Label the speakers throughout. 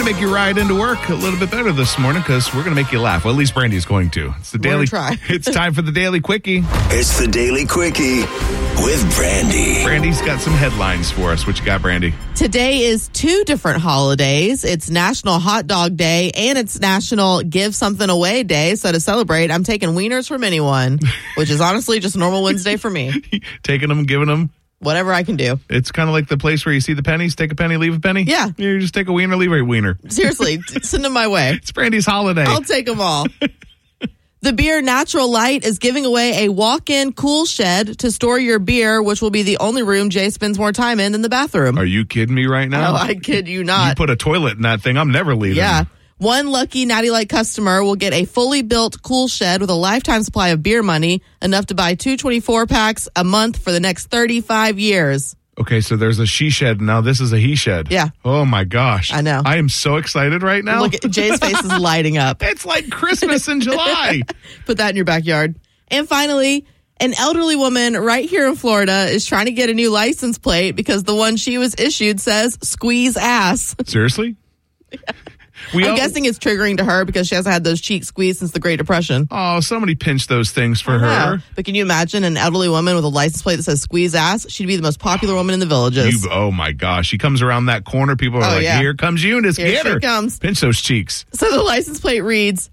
Speaker 1: going to make your ride into work a little bit better this morning because we're going to make you laugh. Well, at least Brandy's going to. It's the daily.
Speaker 2: Try.
Speaker 1: It's time for the Daily Quickie.
Speaker 3: It's the Daily Quickie with Brandy.
Speaker 1: Brandy's got some headlines for us. What you got, Brandy?
Speaker 2: Today is 2 different holidays. It's National Hot Dog Day and it's National Give Something Away Day. So to celebrate, I'm taking wieners from anyone, which is honestly just a normal Wednesday for me.
Speaker 1: Taking them, giving them.
Speaker 2: Whatever I can do.
Speaker 1: It's kind of like the place where you see the pennies, take a penny, leave a penny.
Speaker 2: Yeah.
Speaker 1: You just take a wiener, leave a wiener.
Speaker 2: Seriously, send them my way.
Speaker 1: It's Brandy's holiday.
Speaker 2: I'll take them all. The Beer Natural Light is giving away a walk-in cool shed to store your beer, which will be the only room Jay spends more time in than the bathroom.
Speaker 1: Are you kidding me right now?
Speaker 2: Oh, I kid you not.
Speaker 1: You put a toilet in that thing, I'm never leaving.
Speaker 2: Yeah. One lucky Natty Light customer will get a fully built cool shed with a lifetime supply of beer money, enough to buy 2 24-packs a month for the next 35 years.
Speaker 1: Okay, so there's a she shed. Now this is a he shed.
Speaker 2: Yeah.
Speaker 1: Oh, my gosh.
Speaker 2: I know.
Speaker 1: I am so excited right now.
Speaker 2: Look, Jay's face is lighting up.
Speaker 1: It's like Christmas in July.
Speaker 2: Put that in your backyard. And finally, an elderly woman right here in Florida is trying to get a new license plate because the one she was issued says squeeze ass.
Speaker 1: Seriously?
Speaker 2: Yeah. I'm guessing it's triggering to her because she hasn't had those cheeks squeezed since the Great Depression.
Speaker 1: Oh, somebody pinched those things for her.
Speaker 2: But can you imagine an elderly woman with a license plate that says squeeze ass? She'd be the most popular woman in the villages.
Speaker 1: Oh, my gosh. She comes around that corner. People are here comes Eunice.
Speaker 2: Here
Speaker 1: Get her.
Speaker 2: she comes.
Speaker 1: Pinch those cheeks.
Speaker 2: So the license plate reads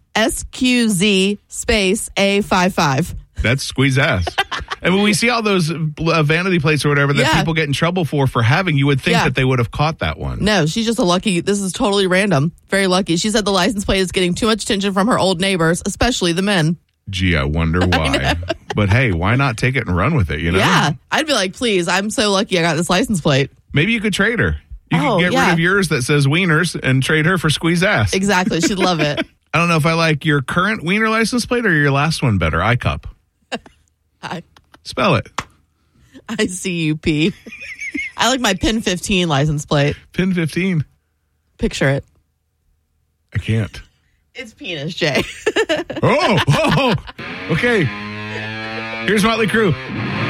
Speaker 2: SQZ space A55.
Speaker 1: That's squeeze ass. And when we see all those vanity plates or whatever that people get in trouble for having, you would think that they would have caught that one.
Speaker 2: No, she's just this is totally random. Very lucky. She said the license plate is getting too much attention from her old neighbors, especially the men.
Speaker 1: Gee, I wonder why. But hey, why not take it and run with it, you know?
Speaker 2: Yeah. I'd be like, please, I'm so lucky I got this license plate.
Speaker 1: Maybe you could trade her. You could get rid of yours that says wieners and trade her for squeeze ass.
Speaker 2: Exactly. She'd love it.
Speaker 1: I don't know if I like your current wiener license plate or your last one better. iCup. Spell it.
Speaker 2: ICUP. I like my PIN 15 license plate.
Speaker 1: PIN 15.
Speaker 2: Picture it.
Speaker 1: I can't.
Speaker 2: It's penis, Jay.
Speaker 1: Oh. Okay. Here's Motley Crue.